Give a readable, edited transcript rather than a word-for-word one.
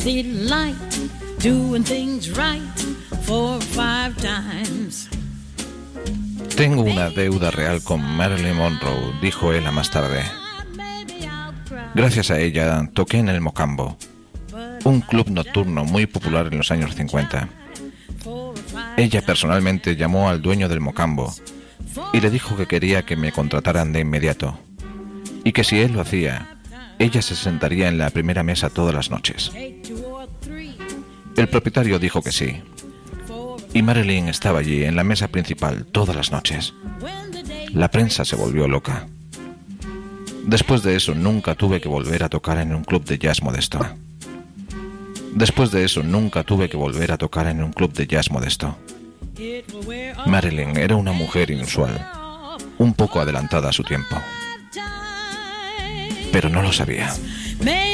city light, doing things right 4 or 5 times. Tengo una deuda real con Marilyn Monroe, dijo ella más tarde. Gracias a ella toqué en el Mocambo, un club nocturno muy popular en los años 50. Ella personalmente llamó al dueño del Mocambo y le dijo que quería que me contrataran de inmediato y que si él lo hacía, ella se sentaría en la primera mesa todas las noches. El propietario dijo que sí, y Marilyn estaba allí en la mesa principal todas las noches. La prensa se volvió loca. Después de eso nunca tuve que volver a tocar en un club de jazz modesto. Marilyn era una mujer inusual, un poco adelantada a su tiempo. Pero no lo sabía.